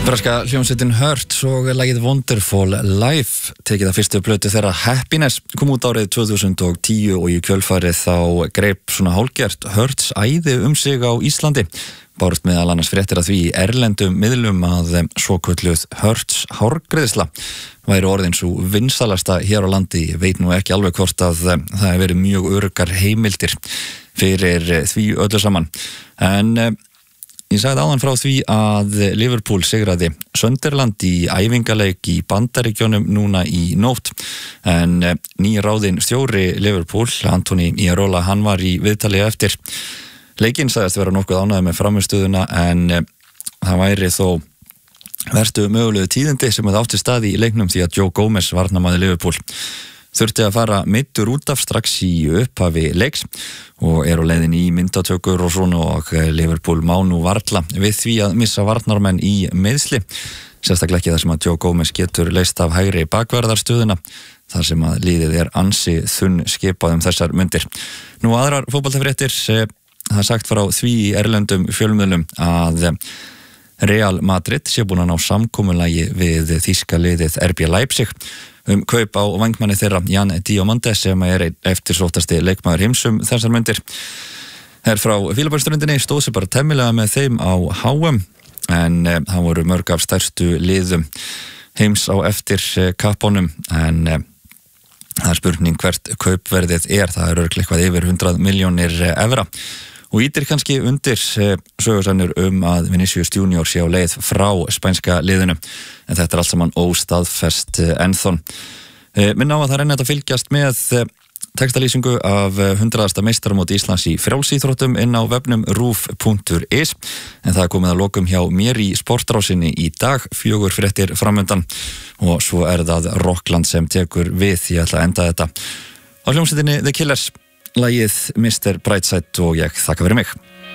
Breska hljómsveitin Hurts og lagið Wonderful Life tekið að fyrstu plötu þeirra Happiness kom út árið 2010 og í kjölfarið þá greip svona hálfgert Hurts æði sig á Íslandi. Bárust meðal annars fréttir að því í erlendum miðlum að svokölluð Hurts hárgreiðsla væri orðin svo vinsalasta hér á landi. Ég veit nú ekki alveg hvort að það hefur verið mjög öruggar heimildir fyrir því öllu saman. En ég sagði áðan frá því að Liverpool sigraði Sunderland í æfingaleik í Bandaríkjunum núna í nótt. En nýráðinn stjóri Liverpool, Anthony Iraola, hann var í viðtali eftir leikinn, sagðist vera nokkuð ánægður með frammistöðuna en það væri þó verstu mögulegu tíðindi sem það átti stað í leiknum því að Joe Gomez, varnarmaður Liverpool, þurfti að fara meiddur út af strax í upphafi leiks og á leiðinni í myndatökur og svona og Liverpool má nú varla við því að missa varnarmenn í meiðsli. Sérstaklega ekki þar sem að Joe Gomez getur leyst af hægri bakverðarstöðuna þar sem að liðið ansi þunn skipað þessar mundir. Nú aðrar fótboltafréttir, það er sagt frá því í erlendum fjölmiðlum að Real Madrid sé búin að ná samkomulagi við þýska liðið RB Leipzig kaup á vængmanni þeirra Jan Diomande sem eftirsóttasti leikmaður heims þessar mundir. Frá Fílabeinsströndinni stóð sér bara temmilega með þeim á HM en það voru mörg af stærstu liðum heims á eftir kappunum en það er spurning hvert kaupverðið það er örugglega eitthvað yfir 100 milljónir evra og ítir kannski undir sögursannur að Vinicius Junior sé á leið frá spænska liðinu en þetta allt saman óstaðfest ennþá. Minna á að það renna að fylgjast með textalýsingu af 100. meistaramóti Íslands í frjálsíþróttum inn á vefnum ruf.is en það komið að lokum hjá mér í sportrásinni í dag, 4 fréttir framöndan og svo það Rockland sem tekur við. Ég ætla að enda þetta á hljómsveitinni The Killers, lagið Mr. Brightside og ég þakka fyrir mig.